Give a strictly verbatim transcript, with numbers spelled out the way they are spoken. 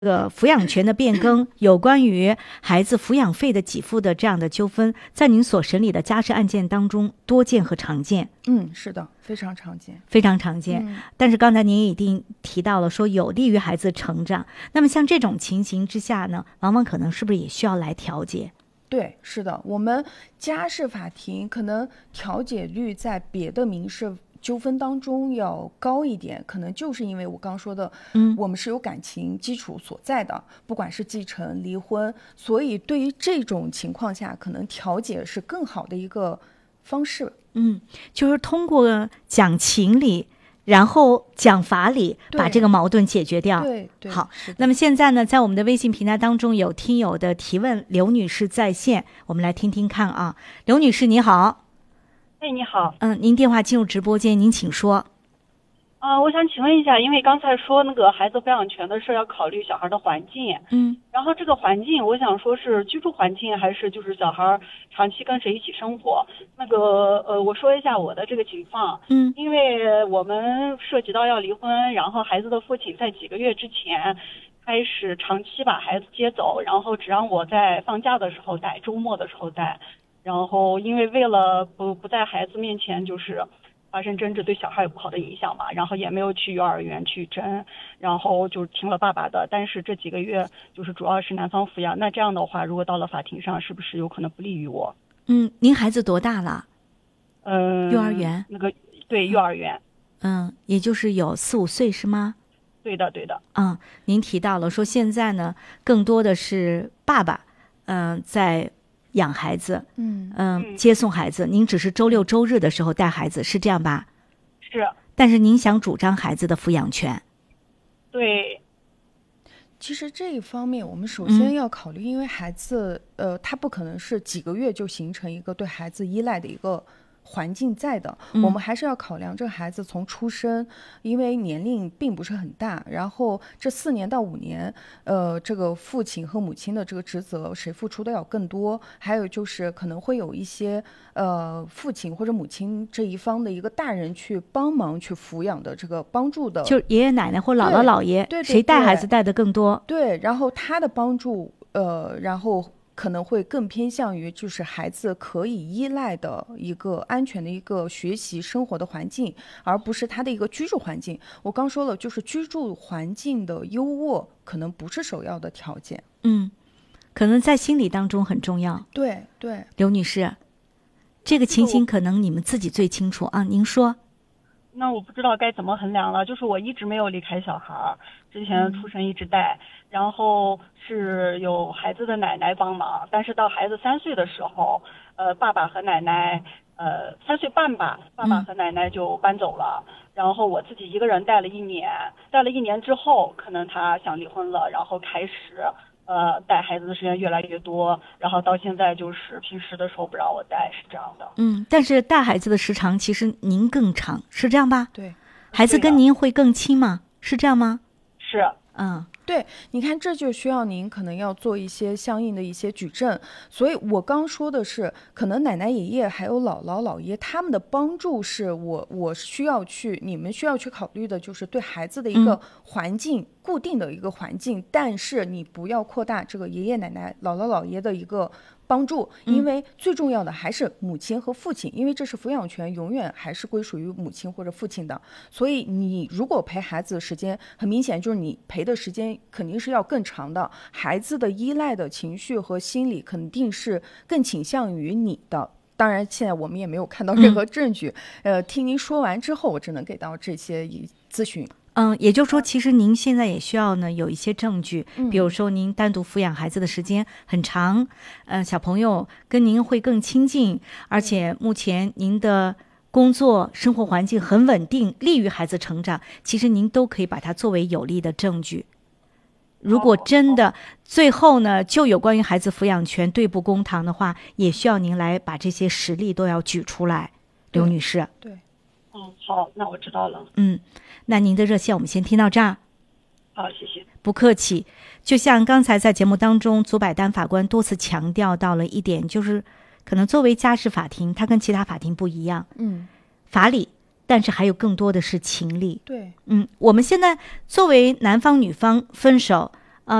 这个抚养权的变更，有关于孩子抚养费的给付的这样的纠纷，在您所审理的家事案件当中多见和常见。 嗯，是的，非常常见， 非常常见。 嗯、 但是刚才您已经提到了，说有利于孩子成长。那么像这种情形之下呢，往往可能是不是也需要来调解？ 对，是的，我们家事法庭可能调解率在别的民事纠纷当中要高一点，可能就是因为我刚说的， 嗯， 我们是有感情基础所在的，不管是继承、离婚，所以对于这种情况下，可能调解是更好的一个方式。 嗯，就是通过讲情理，然后讲法理，把这个矛盾解决掉。 对对。 好，那么现在呢，在我们的微信平台当中有听友的提问，刘女士在线，我们来听听看啊。刘女士你好。 哎，你好。 嗯，您电话进入直播间，您请说。 啊、呃，我想请问一下，因为刚才说那个孩子抚养权的事要考虑小孩的环境， 嗯， 然后这个环境，我想说是居住环境还是就是小孩长期跟谁一起生活？那个呃，我说一下我的这个情况， 嗯， 因为我们涉及到要离婚，然后孩子的父亲在几个月之前开始长期把孩子接走，然后只让我在放假的时候带，周末的时候带。然后因为为了不不在孩子面前就是发生争执，对小孩有不好的影响嘛，然后也没有去幼儿园去争，然后就听了爸爸的。但是这几个月就是主要是男方抚养，那这样的话如果到了法庭上是不是有可能不利于我？ 嗯，您孩子多大了？ 嗯， 幼儿园那个对幼儿园。 嗯，也就是有四五岁是吗？ 对的对的。 嗯，您提到了说现在呢更多的是爸爸嗯、呃、在养孩子， 嗯嗯，接送孩子，您只是周六周日的时候带孩子，是这样吧？ 是。 但是您想主张孩子的抚养权？ 对。 其实这一方面我们首先要考虑，嗯、因为孩子呃他不可能是几个月就形成一个对孩子依赖的一个环境在的， 嗯、 我们还是要考量这个孩子从出生，因为年龄并不是很大，然后这四年到五年，呃，这个父亲和母亲的这个职责谁付出的要更多，还有就是可能会有一些呃父亲或者母亲这一方的一个大人去帮忙去抚养的这个帮助的， 就爷爷奶奶或姥姥姥爷， 对对对对， 谁带孩子带的更多？ 对，然后他的帮助，呃，然后。可能会更偏向于就是孩子可以依赖的一个安全的一个学习生活的环境，而不是他的一个居住环境。我刚说了，就是居住环境的优渥可能不是首要的条件。 嗯，可能在心理当中很重要。 对对， 刘女士，这个情形可能你们自己最清楚啊，您说。 那我不知道该怎么衡量了，就是我一直没有离开小孩，之前出生一直带、嗯、然后是有孩子的奶奶帮忙，但是到孩子三岁的时候，呃，爸爸和奶奶，呃，三岁半吧，爸爸和奶奶就搬走了、嗯、然后我自己一个人带了一年，带了一年之后，可能他想离婚了，然后开始呃，带孩子的时间越来越多，然后到现在就是平时的时候不让我带，是这样的。 嗯，但是带孩子的时长其实您更长，是这样吧？ 对， 孩子跟您会更亲吗？是这样吗？ 是。 嗯， 对，你看这就需要您可能要做一些相应的一些举证，所以我刚说的是可能奶奶爷爷还有姥姥姥爷他们的帮助是我我需要去你们需要去考虑的，就是对孩子的一个环境、嗯、固定的一个环境，但是你不要扩大这个爷爷奶奶姥姥姥爷的一个帮助，因为最重要的还是母亲和父亲，因为这是抚养权永远还是归属于母亲或者父亲的，所以你如果陪孩子的时间很明显就是你陪的时间肯定是要更长的，孩子的依赖的情绪和心理肯定是更倾向于你的，当然现在我们也没有看到任何证据、嗯、呃，听您说完之后我只能给到这些咨询。 嗯，也就是说其实您现在也需要呢有一些证据、 嗯、 比如说您单独抚养孩子的时间很长，呃，小朋友跟您会更亲近，而且目前您的工作生活环境很稳定，利于孩子成长，其实您都可以把它作为有力的证据。如果真的最后呢就有关于孩子抚养权对簿公堂的话，也需要您来把这些实例都要举出来，刘女士。 对， 嗯，好，那我知道了。 嗯，那您的热线我们先听到这儿。 好，谢谢。 不客气。就像刚才在节目当中，祖百丹法官多次强调到了一点，就是可能作为家事法庭，它跟其他法庭不一样。 嗯， 法理，但是还有更多的是情理。 对， 嗯，我们现在作为男方女方分手，